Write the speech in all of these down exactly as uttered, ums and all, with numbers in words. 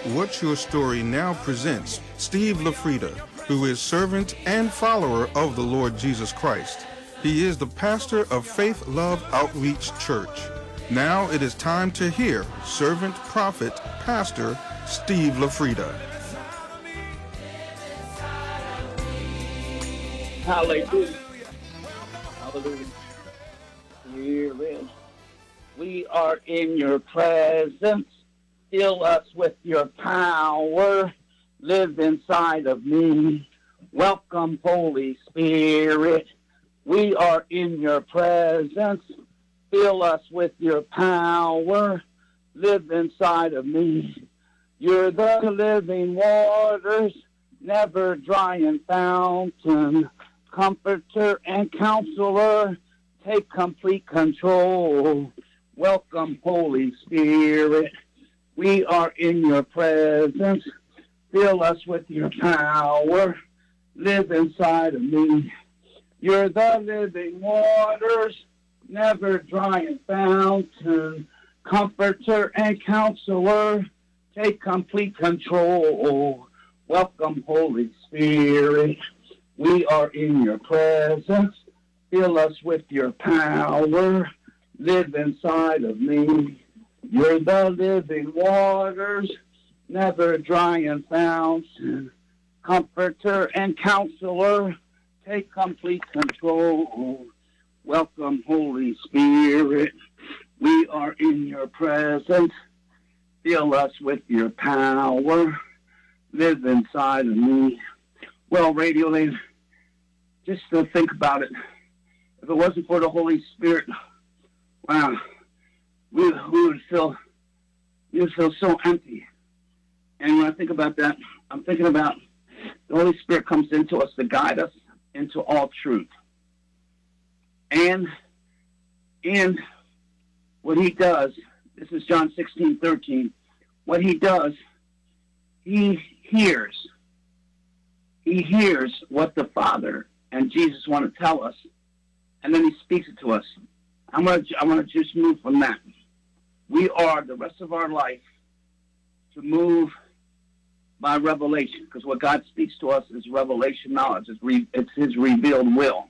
What's Your Story now presents Steve LaFrida, who is servant and follower of the Lord Jesus Christ. He is the pastor of Faith Love Outreach Church. Now it is time to hear servant, prophet, pastor Steve LaFrida. Hallelujah. Hallelujah. Spirit, we are in your presence. Fill us with your power. Live inside of me. Welcome, Holy Spirit. We are in your presence. Fill us with your power. Live inside of me. You're the living waters, never drying fountain, comforter and counselor. Take complete control. Welcome, Holy Spirit. We are in your presence. Fill us with your power. Live inside of me. You're the living waters, never drying fountain, comforter and counselor. Take complete control. Welcome, Holy Spirit. We are in your presence. Fill us with your power. Live inside of me. You're the living waters, never drying fountain, comforter and counselor. Take complete control. Welcome, Holy Spirit. We are in your presence. Fill us with your power. Live inside of me. Well, Radio Land, just to think about it. If it wasn't for the Holy Spirit, wow, we, we would feel we would feel so empty. And when I think about that, I'm thinking about the Holy Spirit comes into us to guide us into all truth. And and what he does, this is John sixteen thirteen, what he does, he hears. He hears what the Father and Jesus want to tell us, and then he speaks it to us. I'm gonna, I want to just move from that. We are the rest of our life to move by revelation, because what God speaks to us is revelation knowledge. It's, re, it's his revealed will.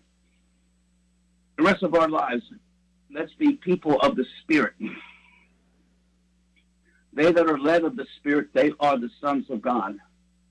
The rest of our lives, let's be people of the Spirit. They that are led of the Spirit, they are the sons of God.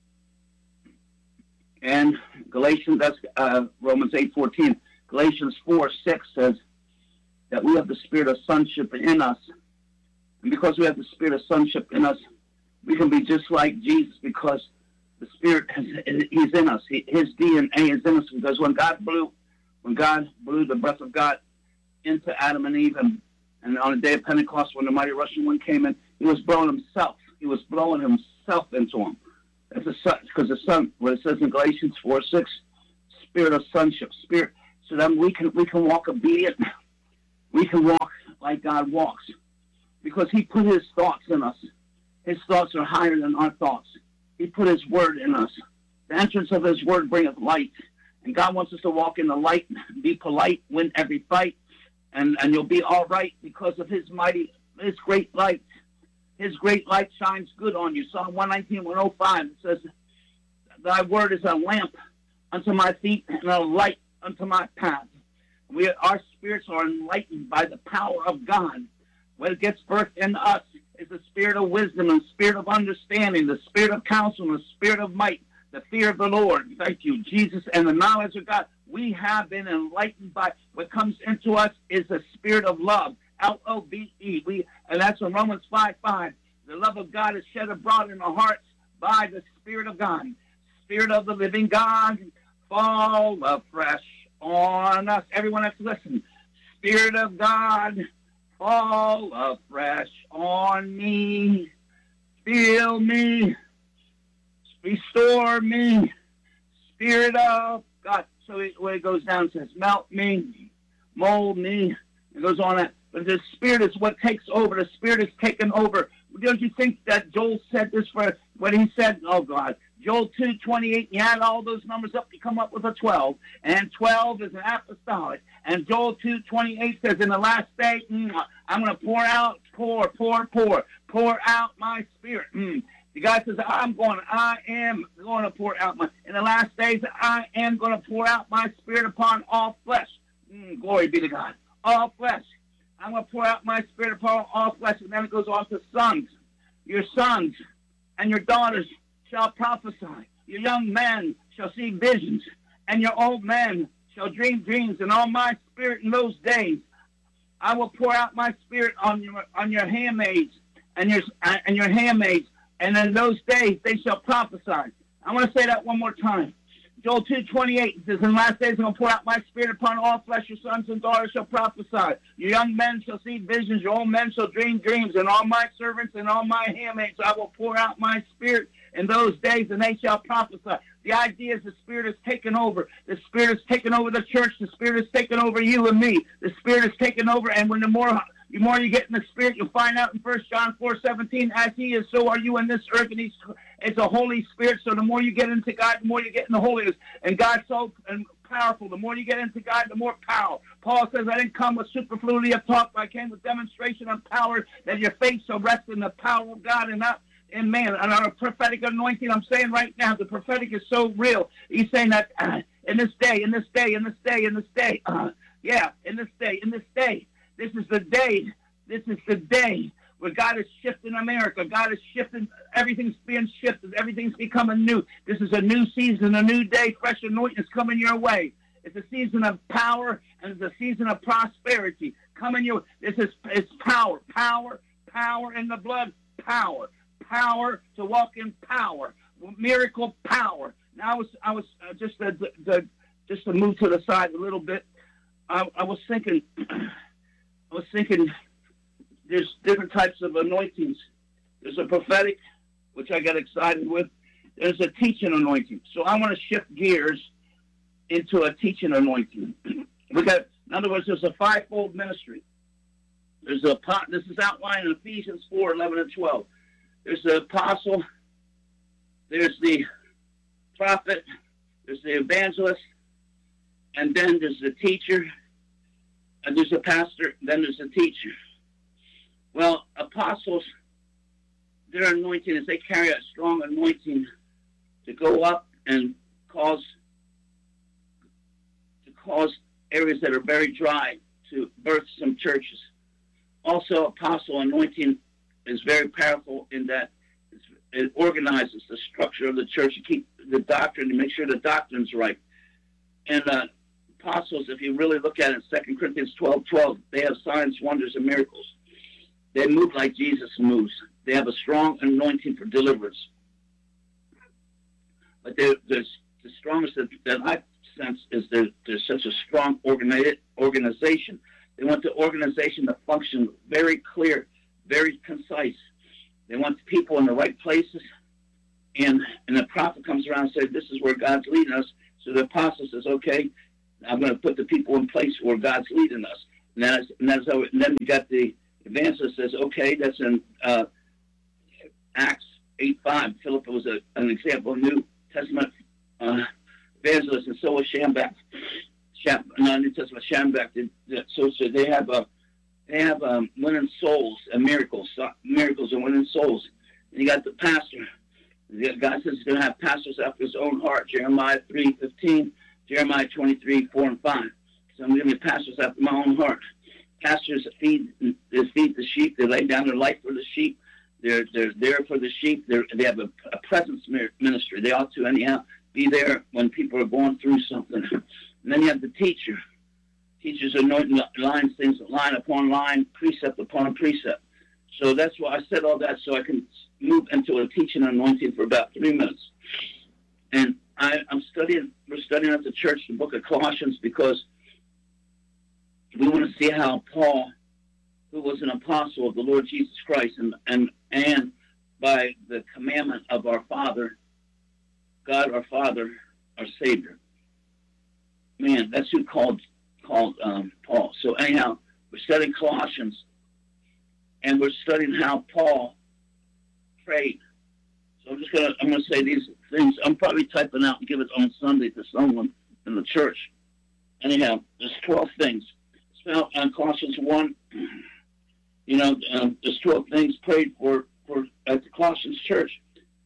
And Galatians, that's uh, Romans eight fourteen. Galatians four six says that we have the spirit of sonship in us. And because we have the spirit of sonship in us, we can be just like Jesus, because the Spirit has, he's in us. He, his D N A is in us. Because when God blew, when God blew the breath of God into Adam and Eve, and, and on the day of Pentecost, when the mighty rushing wind came in, he was blowing himself. He was blowing himself into them. That's a son, because the Son, what it says in Galatians four six, spirit of sonship, spirit, so that we can we can walk obedient. We can walk like God walks, because he put his thoughts in us. His thoughts are higher than our thoughts. He put his word in us. The entrance of his word bringeth light. And God wants us to walk in the light, be polite, win every fight, and, and you'll be all right because of his mighty, his great light. His great light shines good on you. Psalm one nineteen, one oh five says, thy word is a lamp unto my feet and a light unto my path. We, our spirits are enlightened by the power of God. What gets birthed in us is the spirit of wisdom and spirit of understanding, the spirit of counsel and the spirit of might, the fear of the Lord. Thank you, Jesus, and the knowledge of God. We have been enlightened by what comes into us is the spirit of love, L O V E. We, and that's in Romans five five. The love of God is shed abroad in our hearts by the Spirit of God. Spirit of the living God, fall afresh on us. Everyone has to listen. Spirit of God, fall afresh on me. Fill me. Restore me. Spirit of God. So it, when it goes down, it says, melt me, mold me. It goes on that. But the Spirit is what takes over. The Spirit is taken over. Don't you think that Joel said this for when he said, oh, God, Joel two twenty-eight, you add all those numbers up, you come up with a twelve. And twelve is an apostolic. And Joel two twenty-eight says, in the last day, mm, I'm going to pour out, pour, pour, pour, pour out my Spirit. Mm. The God says, I'm going, I am going to pour out my, in the last days, I am going to pour out my spirit upon all flesh. Mm, glory be to God. All flesh. I'm going to pour out my spirit upon all flesh. And then it goes on to sons. Your sons and your daughters shall prophesy. Your young men shall see visions. And your old men shall dream dreams. And on my spirit in those days, I will pour out my spirit on your on your handmaids and your and your handmaids. And in those days they shall prophesy. I want to say that one more time. Joel two twenty-eight says, in the last days I'm going to pour out my spirit upon all flesh. Your sons and daughters shall prophesy. Your young men shall see visions. Your old men shall dream dreams. And all my servants and all my handmaids I will pour out my spirit in those days, and they shall prophesy. The idea is the Spirit is taken over. The Spirit is taken over the church. The Spirit is taken over you and me. The Spirit is taken over, and when the more the more you get in the Spirit, you'll find out in First John four seventeen, as He is, so are you in this earth, and He's it's a Holy Spirit. So the more you get into God, the more you get in the holiness. And God's so and powerful. The more you get into God, the more power. Paul says, I didn't come with superfluity of talk, but I came with demonstration of power, that your faith shall rest in the power of God and not in man. And on a prophetic anointing, I'm saying right now, the prophetic is so real. He's saying that uh, in this day, in this day, in this day, in this day, uh, yeah, in this day, in this day, this is the day, this is the day where God is shifting America. God is shifting, everything's being shifted, everything's becoming new. This is a new season, a new day, fresh anointing is coming your way. It's a season of power, and it's a season of prosperity. Coming your, this is it's power, power, power in the blood, power. Power to walk in power, miracle power. Now I was, I was uh, just to, to, just to move to the side a little bit. I, I was thinking, I was thinking, there's different types of anointings. There's a prophetic, which I got excited with. There's a teaching anointing. So I want to shift gears into a teaching anointing. We got, in other words, there's a fivefold ministry. There's a this is outlined in Ephesians four, eleven and twelve. There's the apostle, there's the prophet, there's the evangelist, and then there's the teacher, and there's a pastor, then there's a teacher. Well, apostles, their anointing is they carry a strong anointing to go up and cause to cause areas that are very dry to birth some churches. Also, apostle anointing is very powerful in that it organizes the structure of the church to keep the doctrine, to make sure the doctrine's right. And uh, apostles, if you really look at it in Second Corinthians twelve twelve, they have signs, wonders, and miracles. They move like Jesus moves. They have a strong anointing for deliverance. But there's the strongest that, that I sense is there, there's such a strong organi- organization. They want the organization to function very clear, very concise. They want the people in the right places, and and the prophet comes around and says, this is where God's leading us. So the apostle says, okay, I'm going to put the people in place where God's leading us. And, that's, and, that's how, and then we got the evangelist says, okay, that's in uh, Acts eight five. Philip was a, an example of New Testament uh, evangelist, and so was Schambach. Sham, no, New Testament Schambach. So, so they have a They have um, winning souls and miracles, so, miracles and winning souls. And you got the pastor. God says he's going to have pastors after his own heart. Jeremiah three fifteen, Jeremiah twenty-three four and five. So I'm going to be pastors after my own heart. Pastors feed they feed the sheep. They lay down their life for the sheep. They're they're there for the sheep. They're, they have a, a presence ministry. They ought to anyhow be there when people are going through something. And then you have the teacher. Teachers anointing lines, things line upon line, precept upon precept. So that's why I said all that, so I can move into a teaching anointing for about three minutes. And I, I'm studying, we're studying at the church the book of Colossians because we want to see how Paul, who was an apostle of the Lord Jesus Christ, and, and, and by the commandment of our Father, God our Father, our Savior. Man, that's who called called um, Paul. So anyhow, we're studying Colossians, and we're studying how Paul prayed. So I'm just gonna I'm gonna say these things. I'm probably typing out and give it on Sunday to someone in the church. Anyhow, there's twelve things. It's found on Colossians one. You know, um, there's twelve things prayed for for at the Colossians church.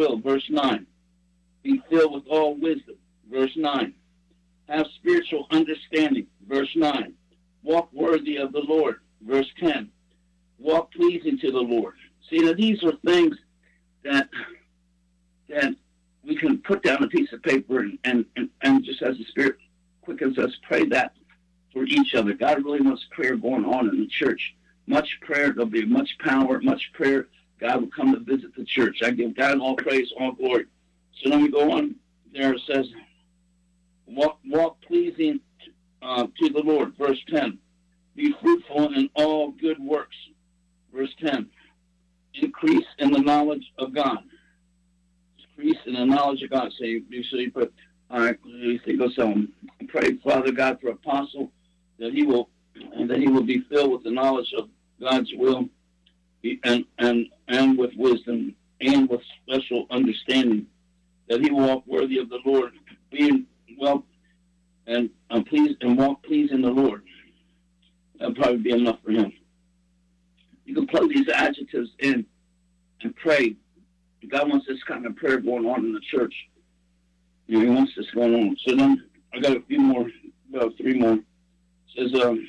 will. Verse nine. Be filled with all wisdom. Verse nine. Have spiritual understanding. Verse nine. Walk worthy of the Lord. Verse ten. Walk pleasing to the Lord. See, now these are things that that we can put down a piece of paper and, and, and, and just as the Spirit quickens us, pray that for each other. God really wants prayer going on in the church. Much prayer, there'll be much power, much prayer. God will come to visit the church. I give God all praise, all glory. So then we go on there. It says, walk, walk pleasing uh, to the Lord. Verse ten. Be fruitful in all good works. Verse ten. Increase in the knowledge of God. Increase in the knowledge of God. So you, so you put, all right, you think of some. Pray, Father God, for Apostle, that he will, and that he will be filled with the knowledge of God's will, and and and with wisdom and with special understanding, that he will walk worthy of the Lord, being well and uh, please and walk pleasing the Lord. That'll probably be enough for him. You can plug these adjectives in and pray. God wants this kind of prayer going on in the church. You know, he wants this going on. So then I got a few more, about three more. It says, um,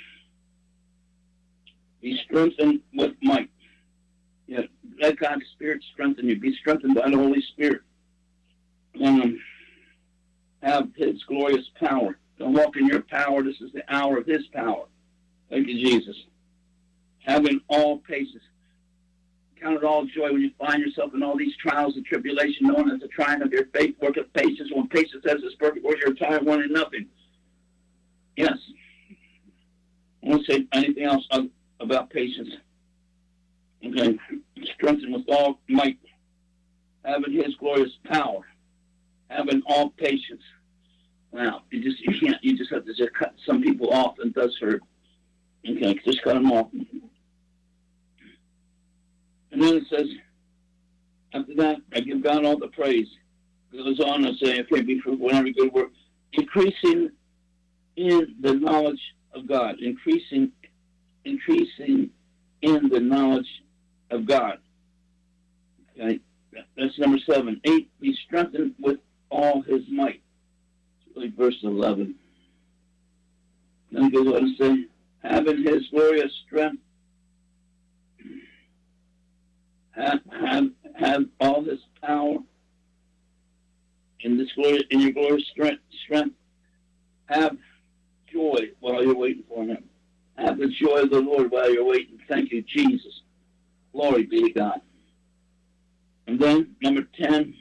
be strengthened with might. Yeah, let God's Spirit strengthen you. Be strengthened by the Holy Spirit. And um, have His glorious power. Don't walk in your power. This is the hour of His power. Thank you, Jesus. Having all patience. Count it all joy when you find yourself in all these trials and tribulation, knowing that the trying of your faith worketh patience. When patience has its perfect work, you're tired, wanting nothing. Yes. I won't say anything else about patience. Okay. Strengthened with all might. Having His glorious power. Having all patience. Wow. You just you can't. You just have to just cut some people off, and it does hurt. Okay, just cut them off. And then it says, after that, I give God all the praise. It goes on and say, okay, be fruitful in every good work. Increasing in the knowledge of God. Increasing, increasing in the knowledge of God. Okay, that's number seven. Eight, be strengthened with all His might. It's really verse eleven. Then it goes on to say, having His glorious strength, have have have all His power in this glory, in your glorious strength. Strength, have joy while you're waiting for Him. Have the joy of the Lord while you're waiting. Thank you, Jesus. Glory be to God. And then number ten.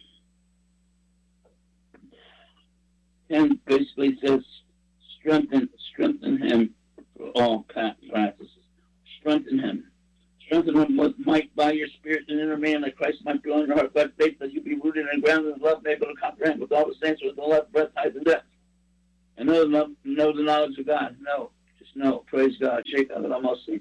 Ten basically says, strengthen, strengthen Him for all practices. Strengthen Him. Strengthen Him with might by your Spirit and inner man, that Christ might dwell in your heart by faith, that you be rooted and grounded in love, and able to comprehend with all the saints with the left breadth, height, and depth. And know the, know the knowledge of God. No, just know. Praise God. Shake out of the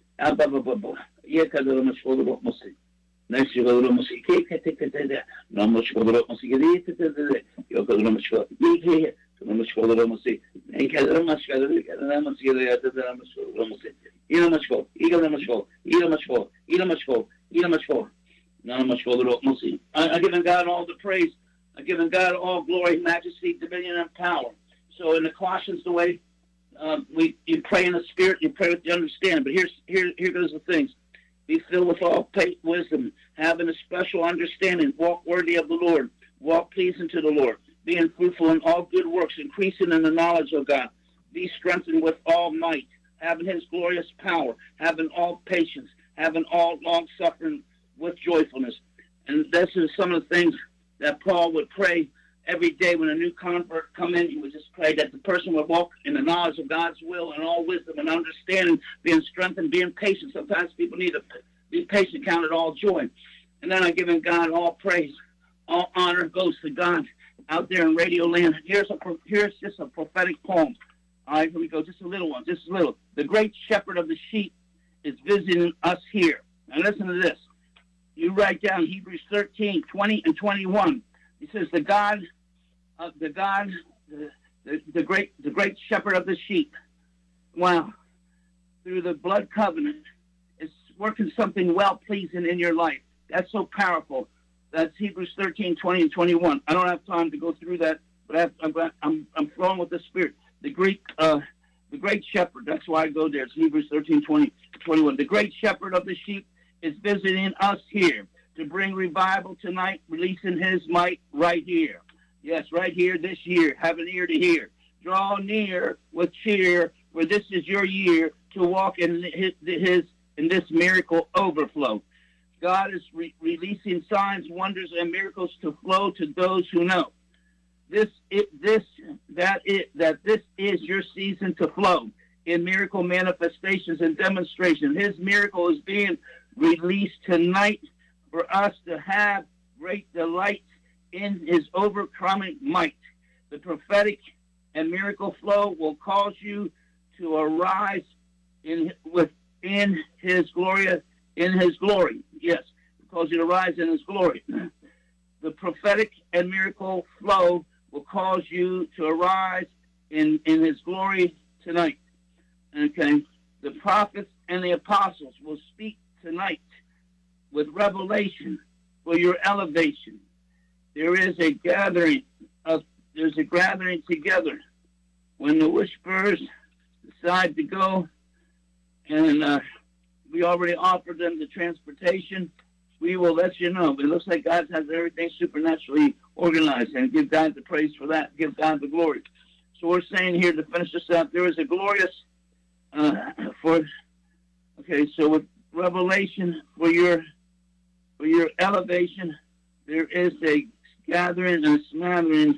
Next, you go to the no much go to the you go to the much go to much go to the and get a much go to the much go to eat a much go, eat a much go, eat a much go, eat a much go, eat a much go. None much go to the I giving God all the praise. I giving God all glory, majesty, dominion, and power. So in the Colossians, the way uh, we you pray in the Spirit, you pray with the understanding. But here's here here goes the things. Be filled with all wisdom, having a special understanding, walk worthy of the Lord, walk pleasing to the Lord, being fruitful in all good works, increasing in the knowledge of God, be strengthened with all might, having His glorious power, having all patience, having all long-suffering with joyfulness. And this is some of the things that Paul would pray every day when a new convert come in. He would just pray that the person would walk in the knowledge of God's will and all wisdom and understanding, being strengthened, being patient. Sometimes people need to be patient, count it all joy. And then I giving God all praise. All honor goes to God out there in Radio Land. Here's a here's just a prophetic poem. All right, here we go. Just a little one. Just a little. The great shepherd of the sheep is visiting us here. Now listen to this. You write down Hebrews thirteen, twenty, and twenty-one. He says, "The God, uh, the God, the, the, the great, the great shepherd of the sheep." Wow! Through the blood covenant, is working something well pleasing in your life. That's so powerful. That's Hebrews thirteen, twenty, and twenty-one. I don't have time to go through that, but I have, I'm, I'm, I'm flowing with the Spirit. The Greek, uh, the great shepherd, that's why I go there. It's Hebrews thirteen, twenty, twenty-one. The great shepherd of the sheep is visiting us here to bring revival tonight, releasing his might right here. Yes, right here this year. Have an ear to hear. Draw near with cheer, for this is your year to walk in his, his in this miracle overflow. God is re- releasing signs, wonders, and miracles to flow to those who know. This, it, this, that, it, that this is your season to flow in miracle manifestations and demonstration. His miracle is being released tonight for us to have great delight in his overcoming might. The prophetic and miracle flow will cause you to arise in within his glory, in his glory. Yes, cause you to rise in his glory. The prophetic and miracle flow will cause you to arise in, in his glory tonight. Okay. The prophets and the apostles will speak tonight with revelation for your elevation. There is a gathering of there's a gathering together when the whisperers decide to go, and uh, we already offered them the transportation. We will let you know. But it looks like God has everything supernaturally organized, and give God the praise for that. Give God the glory. So we're saying here to finish this up, there is a glorious uh, for. Okay, so with revelation for your for your elevation, there is a gathering and a smattering.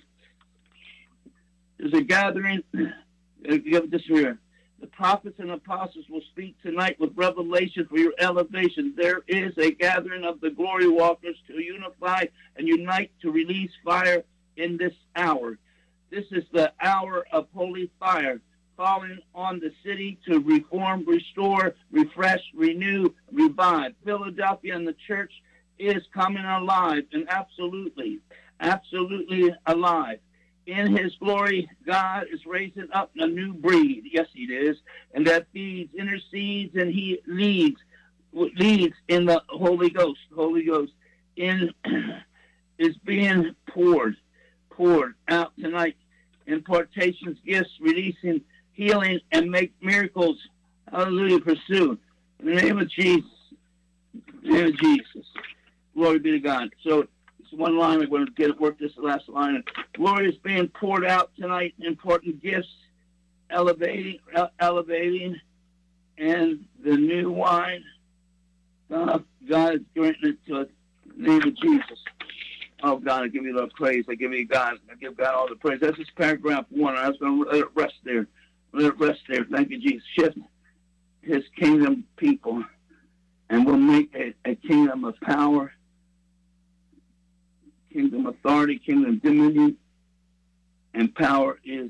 There's a gathering. Give this here. The prophets and apostles will speak tonight with revelation for your elevation. There is a gathering of the glory walkers to unify and unite to release fire in this hour. This is the hour of holy fire falling on the city to reform, restore, refresh, renew, revive. Philadelphia and the church is coming alive and absolutely, absolutely alive. In his glory, God is raising up a new breed. Yes, he is. And that feeds, intercedes, and he leads, leads in the Holy Ghost. The Holy Ghost in is being poured, poured out tonight. Impartations, gifts, releasing, healing, and make miracles. Hallelujah, pursue. In the name of Jesus. In the name of Jesus. Glory be to God. So, one line, we're going to get it, work this last line. Glory is being poured out tonight. Important gifts, elevating, elevating, and the new wine. God, God is granting it to us in the name of Jesus. Oh, God, I give you the praise. I give you God. I give God all the praise. That's just paragraph one. I was going to let it rest there. Let it rest there. Thank you, Jesus. Shift his kingdom people, and we'll make a, a kingdom of power, kingdom authority, kingdom dominion, and power is.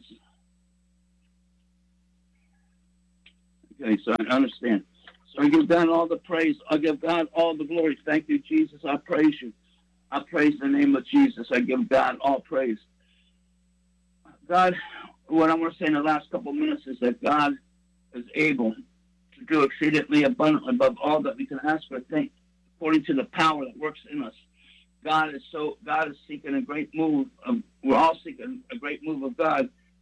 Okay, so I understand. So I give God all the praise. I give God all the glory. Thank you, Jesus. I praise you. I praise the name of Jesus. I give God all praise. God, what I want to say in the last couple of minutes is that God is able to do exceedingly abundantly above all that we can ask or think, according to the power that works in us. God is so. God is seeking a great move. Of, we're all seeking a great move of God